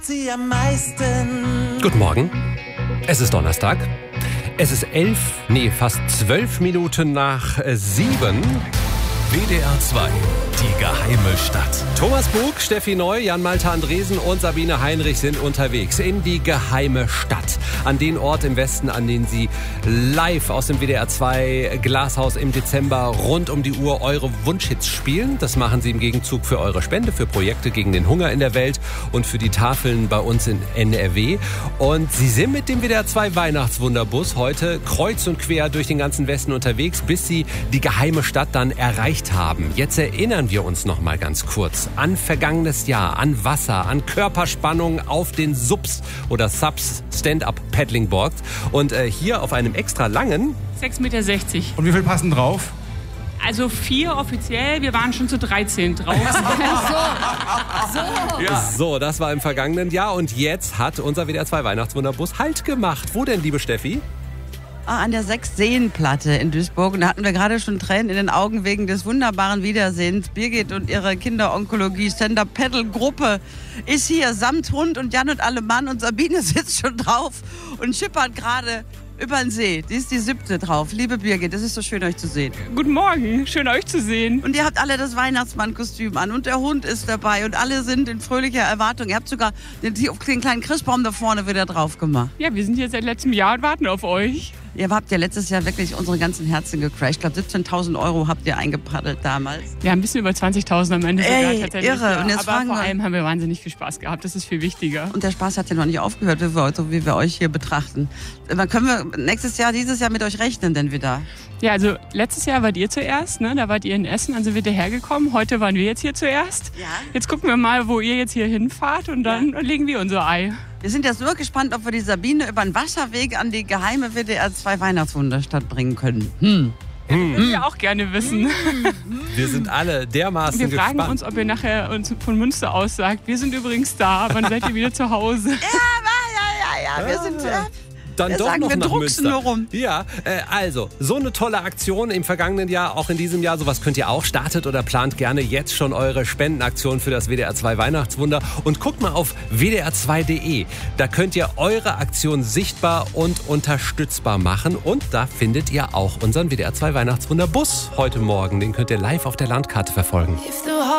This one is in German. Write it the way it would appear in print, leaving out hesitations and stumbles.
Sie am meisten. Guten Morgen. Es ist Donnerstag. Es ist fast 12 Minuten nach 7. WDR 2, die geheime Stadt. Thomas Bug, Steffi Neu, Jan-Malte Andresen und Sabine Heinrich sind unterwegs in die geheime Stadt. An den Ort im Westen, an den sie live aus dem WDR 2 Glashaus im Dezember rund um die Uhr eure Wunschhits spielen. Das machen sie im Gegenzug für eure Spende, für Projekte gegen den Hunger in der Welt und für die Tafeln bei uns in NRW. Und sie sind mit dem WDR 2 Weihnachtswunderbus heute kreuz und quer durch den ganzen Westen unterwegs, bis sie die geheime Stadt dann erreicht haben. Jetzt erinnern wir uns noch mal ganz kurz an vergangenes Jahr, an Wasser, an Körperspannung auf den Subs oder Subs Stand-Up-Paddling-Boards und hier auf einem extra langen 6,60 Meter. Und wie viel passen drauf? Also 4 offiziell, wir waren schon zu 13 drauf. So, das war im vergangenen Jahr und jetzt hat unser WDR 2 Weihnachtswunderbus Halt gemacht. Wo denn, liebe Steffi? An der Sechs-Seen-Platte in Duisburg. Und da hatten wir gerade schon Tränen in den Augen wegen des wunderbaren Wiedersehens. Birgit und ihre Kinderonkologie Stand-Up-Paddle-Gruppe ist hier samt Hund und Jan und alle Mann. Und Sabine sitzt schon drauf und schippert gerade über den See. Die ist die 7. drauf. Liebe Birgit, es ist so schön, euch zu sehen. Guten Morgen, schön euch zu sehen. Und ihr habt alle das Weihnachtsmannkostüm an und der Hund ist dabei und alle sind in fröhlicher Erwartung. Ihr habt sogar den kleinen Christbaum da vorne wieder drauf gemacht. Ja, wir sind hier seit letztem Jahr und warten auf euch. Ihr habt ja letztes Jahr wirklich unsere ganzen Herzen gecrashed. Ich glaube, 17.000 € habt ihr eingepaddelt damals. Ja, ein bisschen über 20.000 am Ende sogar tatsächlich. Irre. Ja. Und jetzt aber vor allem haben wir wahnsinnig viel Spaß gehabt. Das ist viel wichtiger. Und der Spaß hat ja noch nicht aufgehört, wie wir euch hier betrachten. Aber können wir dieses Jahr mit euch rechnen denn wieder? Ja, also letztes Jahr wart ihr zuerst, ne? Da wart ihr in Essen, dann sind wir dahergekommen. Heute waren wir jetzt hier zuerst. Ja. Jetzt gucken wir mal, wo ihr jetzt hier hinfahrt und dann legen wir unser Ei. Wir sind jetzt nur gespannt, ob wir die Sabine über den Wasserweg an die geheime WDR 2 Weihnachtswunderstadt bringen können. Würden wir auch gerne wissen. Wir sind alle dermaßen Wir fragen gespannt. uns, ob ihr nachher uns von Münster aus sagt, wir sind übrigens da, wann seid ihr wieder zu Hause? Ja, wir sind... Dann wir doch sagen, noch wir nach drucksen Münster. nur rum. Ja, also, so eine tolle Aktion im vergangenen Jahr, auch in diesem Jahr. Sowas könnt ihr auch. Startet oder plant gerne jetzt schon eure Spendenaktion für das WDR 2 Weihnachtswunder. Und guckt mal auf wdr2.de. Da könnt ihr eure Aktion sichtbar und unterstützbar machen. Und da findet ihr auch unseren WDR 2 Weihnachtswunderbus heute Morgen. Den könnt ihr live auf der Landkarte verfolgen.